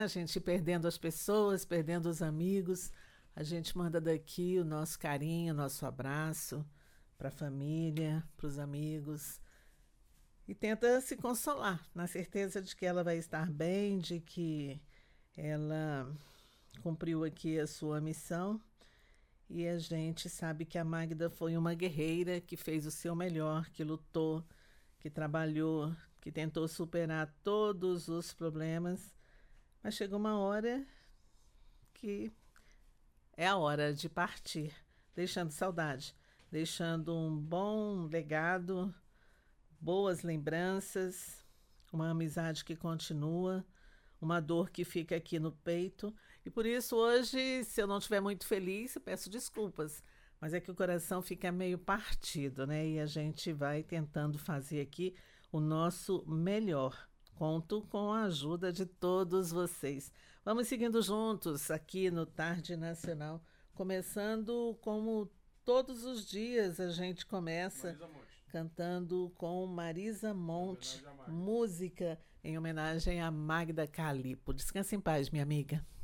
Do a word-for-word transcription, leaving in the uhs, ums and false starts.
A gente perdendo as pessoas, perdendo os amigos, a gente manda daqui o nosso carinho, nosso abraço para a família, para os amigos e tenta se consolar, na certeza de que ela vai estar bem, de que ela cumpriu aqui a sua missão. E a gente sabe que a Magda foi uma guerreira que fez o seu melhor, que lutou, que trabalhou, que tentou superar todos os problemas. Mas chegou uma hora que é a hora de partir, deixando saudade, deixando um bom legado, boas lembranças, uma amizade que continua, uma dor que fica aqui no peito. E por isso hoje, se eu não estiver muito feliz, eu peço desculpas. Mas é que o coração fica meio partido, né? E a gente vai tentando fazer aqui o nosso melhor. Conto com a ajuda de todos vocês. Vamos seguindo juntos aqui no Tarde Nacional, começando como todos os dias a gente começa cantando com Marisa Monte, música em homenagem a Magda Calipo. Descanse em paz, minha amiga.